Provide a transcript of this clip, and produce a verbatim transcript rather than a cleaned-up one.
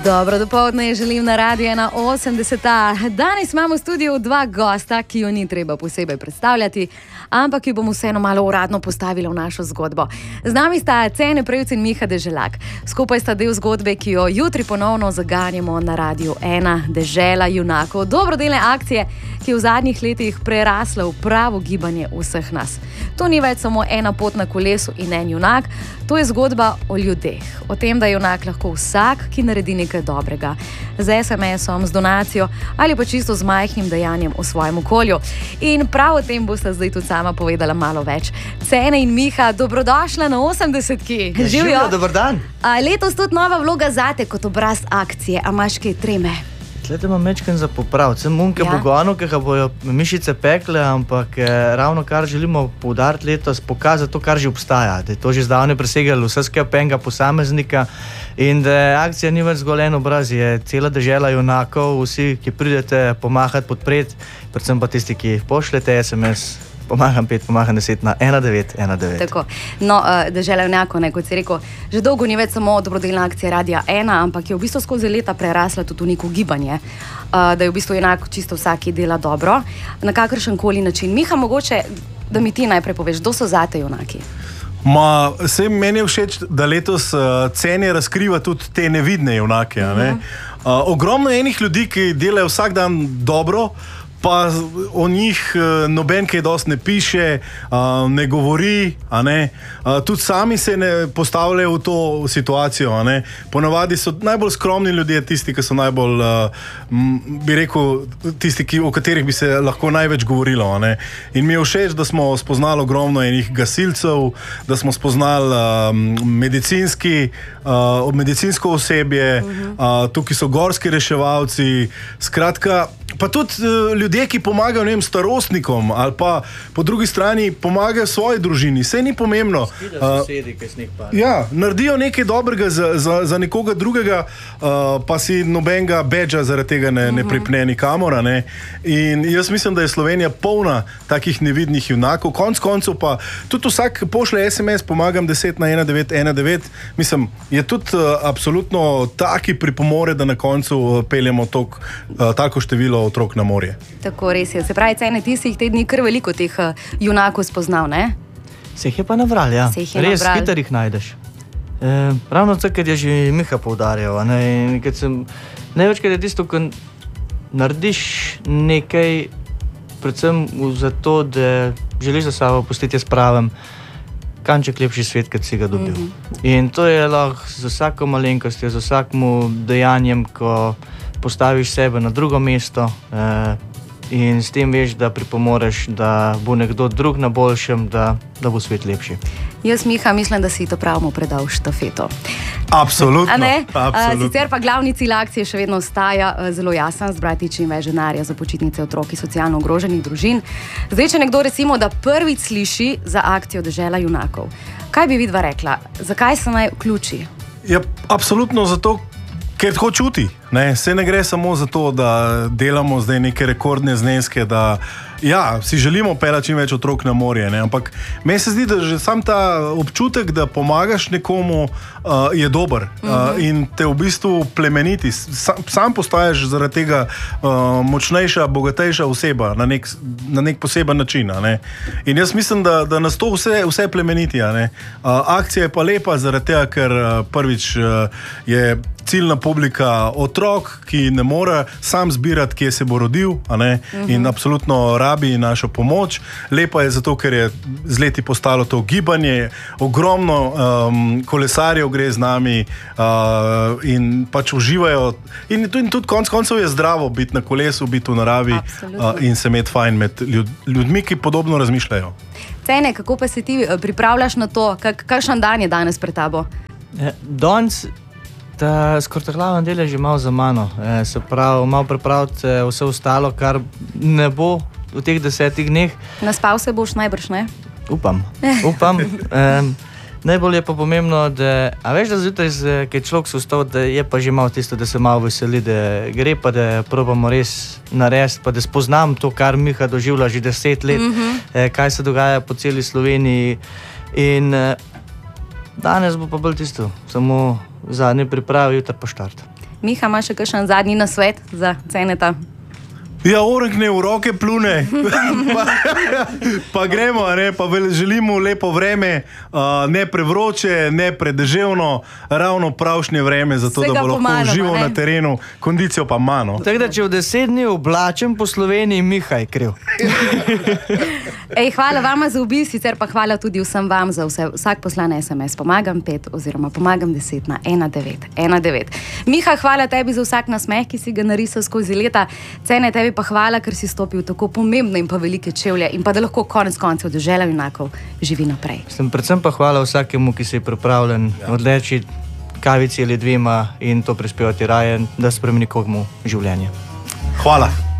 Dobro dopoldne, želim na Radio ena osemdeset. Danes imamo v studiu dva gosta, ki jo ni treba posebej predstavljati, ampak jo bom vseeno malo uradno postavila v našo zgodbo. Z nami sta Cene Prevc in Miha Deželak. Skupaj sta del zgodbe, ki jo jutri ponovno zaganjamo na Radio ena, Dežela junakov. Dobrodelne akcije, ki je v zadnjih letih prerasla v pravo gibanje vseh nas. To ni več samo ena pot na kolesu in en junak, to je zgodba o ljudeh. O tem, da je junak lahko vsak, ki naredi nekaj dobrega. Z es em esom, z donacijo ali pa čisto z majhnim dejanjem v svojem okolju. In prav o tem boste zdaj tudi sama povedala malo več. Cene in Miha, dobrodošla na osemdesetki. Živijo, dober dan. A letos tudi nova vloga zate kot obraz akcije. A imaš kaj treme? Tlete imam mečken za popraviti. Sem munke Ja. pogonu, ki ga bojo mišice pekle, ampak eh, ravno kar želimo poudariti letos, pokazati to, kar že obstaja. Da je to že zdavne presegalo vse skupaj enega posameznika in da akcija ni več zgolj en obraz, je cela dežela junakov, vsi, ki pridete pomahati, podpreti, predvsem pa tisti, ki pošljete es em es. Pomagam pet, pomagam deset na ena devet ena devet. Tako. No, uh, Dežela junakov, ne, kot si rekel, že dolgo ni več samo dobrodelna akcija Radia ena, ampak je v bistvu skozi leta prerasla tudi v neko gibanje. Uh, da je v bistvu junak čisto vsak, ki dela dobro, na kakršen koli način. Miha, mogoče, da mi ti najprej poveš, kdo so zate junaki? Ma, vse meni je všeč, da letos uh, Cene razkriva tudi te nevidne junake. Uh -huh. uh, ogromno je enih ljudi, ki delajo vsak dan dobro, pa o njih uh, noben kaj dosti ne piše, uh, ne govori, a ne? Uh, tudi sami se ne postavljajo v to situacijo. A ne? Ponavadi so najbolj skromni ljudje tisti, ki so najbolj, uh, m, bi rekel, tisti, ki, o katerih bi se lahko največ govorilo. A ne? In mi je všeč, da smo spoznali ogromno enih gasilcev, da smo spoznali uh, medicinski, uh, medicinsko osebje, uh -huh. uh, tukaj so gorski reševalci, skratka, pa tudi uh, ljudje, ki pomagajo, ne vem, starostnikom ali pa po drugi strani pomagajo svoji družini. Saj ni pomembno. Uh, Sosedi, ki sneg pada. ja, naredijo nekaj dobrega za, za, za nekoga drugega, uh, pa si nobenega bedža zaradi tega ne, ne pripne nikamor. Ne? In jaz mislim, da je Slovenija polna takih nevidnih junakov. Konec koncev pa tudi vsak pošlje es em es, pomagam deset na ena devet ena devet. Mislim, je tudi uh, absolutno taki pripomore, da na koncu uh, peljemo tok, uh, tako število otrok na morje. Tako, res je. Se pravi, Cene, ti si jih te dni kar veliko teh uh, junakov spoznal, ne? Se jih je pa nabral, ja. Se jih je Res, nabral. hitro jih najdeš. E, ravno tako, kot je že Miha poudarjal. a Ne? In kad sem, največkrat je tisto, ko narediš nekaj, predvsem zato, da želiš za sabo pustiti jaz pravim, kanček lepši svet, kot si ga dobil. Mm -hmm. In to je lahko z vsako malenkostjo, z vsakim dejanjem, ko postaviš sebe na drugo mesto eh, in s tem veš, da pripomoreš, da bo nekdo drug na boljšem, da, da bo svet lepši. Jaz, Miha, mislim, da si to pravimo predal štafeto. Absolutno. A ne? Absolutno. A, sicer pa glavni cilj akcije še vedno ostaja a, zelo jasen, zbrati čim več denarja za počitnice otrok iz socialno ogroženih družin. Zdaj, če nekdo recimo, da prvič sliši za akcijo Dežela junakov, kaj bi vidva rekla? Zakaj se naj vključi? Ja, absolutno zato, ker tako čuti. Ne? Se ne gre samo za to, da delamo zdaj neke rekordne zneske, da ja, si želimo peljati čim več otrok na morje, ne? Ampak meni se zdi, da že sam ta občutek, da pomagaš nekomu, uh, je dober uh, uh-huh. in te v bistvu plemeniti. Sam, sam postaješ zaradi tega uh, močnejša, bogatejša oseba na nek, na nek poseben način. A ne? In jaz mislim, da, da nas to vse, vse plemeniti. A ne? Uh, akcija je pa lepa zaradi tega, ker uh, prvič uh, je ciljna publika otrok, ki ne more sam zbirati, kje se bo rodil, a ne? Uh-huh. In absolutno rabi našo pomoč. Lepa je zato, ker je z leti postalo to gibanje, ogromno um, kolesarjev gre z nami uh, in pač uživajo. In, in tudi konc koncev je zdravo biti na kolesu, biti v naravi uh, in se imeti fajn med ljud, ljudmi, ki podobno razmišljajo. Cene, kako pa se ti pripravljaš na to? Kak, kakšen dan je danes pred tabo? Danes ta skortaglaven del je že malo za mano. E, se pravi, malo pripraviti e, vse ostalo, kar ne bo v teh desetih dneh. Naspal se boš najbrž, ne? Upam, upam. E, najbolj je pa pomembno, da, a veš, da zjutraj, ko je človek se vstal, da je pa že malo tisto, da se malo veseli, da gre pa, da probamo res narediti, pa da spoznam to, kar Miha doživlja že deset let, mm-hmm. e, kaj se dogaja po celi Sloveniji. In e, danes bo pa bolj tisto, samo zadnji pripravi, jutri pa štart. Miha, ima še kakšen zadnji nasvet za Ceneta? Ja, oregne v roke plune, pa, pa gremo, ne? Pa želimo lepo vreme, uh, ne prevroče, ne predeževno, ravno pravšnje vreme, zato Vsega da bo lahko pomanoma, užival ne? na terenu, kondicijo pa mano. Tako da, če v deset dni oblačem po Sloveniji, Miha je kriv. Ej, hvala vama za obisk, sicer pa hvala tudi vsem vam za vse, vsak poslan es em es pomagam pet oziroma pomagam deset na ena devet ena devet. Miha, hvala tebi za vsak nasmeh, ki si ga narisal skozi leta. Cene tebi pa hvala, ker si stopil tako pomembne in pa velike čevlje in pa da lahko konec koncev dežela junakov živi naprej. Sem predvsem pa hvala vsakemu, ki se je pripravljen ja. odleči kavici ali dvema in to prispevati raje, da spremeni komu življenje. Hvala.